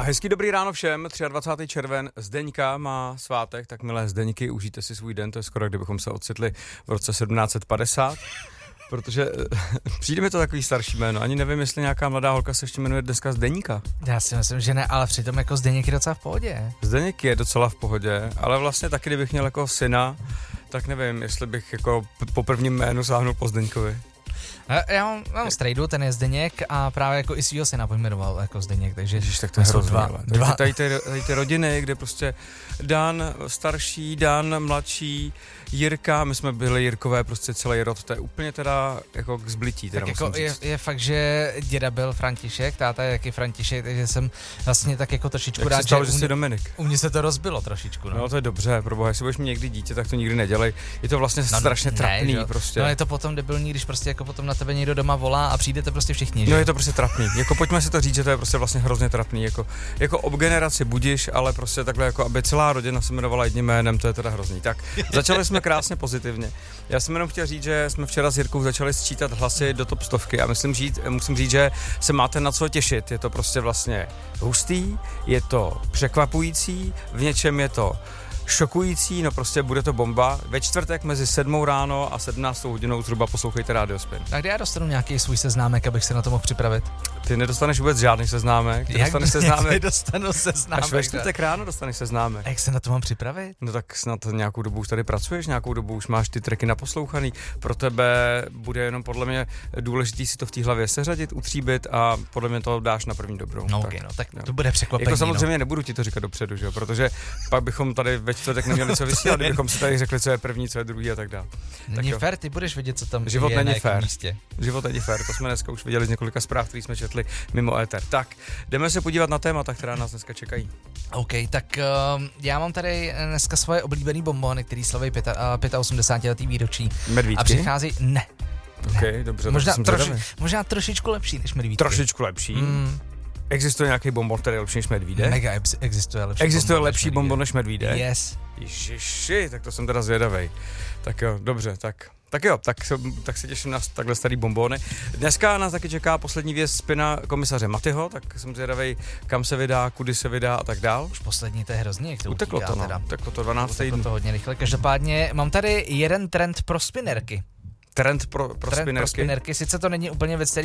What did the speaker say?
hezký dobrý ráno všem, 23. červen, Zdeňka má svátek, tak milé Zdeňky, užijte si svůj den, to je skoro, kdybychom se ocitli v roce 1750, protože přijde mi to takový starší jméno, ani nevím, jestli nějaká mladá holka se ještě jmenuje dneska Zdeňka. Já si myslím, že ne, ale přitom jako Zdeněk je docela v pohodě. Zdeněk je docela v pohodě, ale vlastně taky, kdybych měl jako syna, tak nevím, jestli bych jako po prvním jménu sáhnul po Zdeňkovi. Já mám strejdu, ten je Zdeněk a právě jako i svýho syna pojmenoval jako Zdeněk, takže Ježiš, tak to je hrozný, dva. Tady ty rodiny, kde prostě Dan starší, Dan mladší, Jirka, my jsme byli Jirkové prostě celý rod, to je úplně teda jako k zblití. Teda tak jako je fakt, že děda byl František, táta je taky František, takže jsem vlastně tak jako trošičku rád, že jsi Dominik. U mě se to rozbilo trošičku. No to je dobře, proboha, jestli budeš mít někdy dítě, tak to nikdy nedělej. Je to vlastně strašně trapný prostě. No je to potom debilní, když prostě jako potom na tebe někdo doma volá a přijdete prostě všichni, že? No je to prostě trapný. Jako pojďme si to říct, že to je prostě vlastně hrozně trapný. Jako ob generaci budiš, ale prostě takhle jako aby celá rodina se jmenovala jedním jménem, to je teda hrozný. Tak začali jsme krásně pozitivně. Já jsem jenom chtěl říct, že jsme včera s Jirkou začali sčítat hlasy do top 100 a musím říct, že se máte na co těšit. Je to prostě vlastně hustý, je to překvapující, v něčem je to šokující, no prostě bude to bomba. Ve čtvrtek mezi 7 ráno a 17 hodinou zhruba poslouchejte Radio Spin. A kdy já dostanu nějaký svůj seznámek, abych se na to mohl připravit? Ty nedostaneš vůbec žádný seznámek. Nedostanu seznámek? Až ve čtvrtek ráno dostaneš seznámek. A jak se na to mám připravit? No tak snad nějakou dobu už tady pracuješ, nějakou dobu už máš ty tracky naposlouchaný. Pro tebe bude jenom podle mě důležitý si to v té hlavě seřadit, utříbit a podle mě to dáš na první dobrou. No, tak to bude překvapení. Jako samozřejmě nebudu ti to říkat dopředu, že jo? Protože pak bychom tady ve čtvrtek neměli co vysílat, kdybychom si tady řekli, co je první, co je druhý a tak dále. Není fér, ty budeš vědět, co tam Život je není fér. Místě. Život není fér, to jsme dneska už viděli z několika zpráv, které jsme četli mimo éter. Tak, jdeme se podívat na témata, která nás dneska čekají. OK, tak já mám tady dneska svoje oblíbený bonbony, který slaví 85. výročí. Medvídky? A přichází, ne. OK, dobře, možná trošičku lepší než medvídky. Trošičku lepší? Existuje nějaký bonbon, který je lepší než medvídek? Mega existuje lepší. Existuje lepší bonbon než medvídek? Yes. Ježiši, tak to jsem teda zvědavej. Tak jo, dobře, tak se těším na takhle starý bonbony. Dneska nás taky čeká poslední věc spina komisaře Matyho, tak jsem zvědavej, kam se vydá, kudy se vydá a tak dál. Už poslední, to je hrozně, jak to uteklo to, no. Uteklo to 12 týdnů. To hodně rychle. Každopádně mám tady jeden trend pro spinnerky. Trend pro spinnerky? Sice to není úplně věc,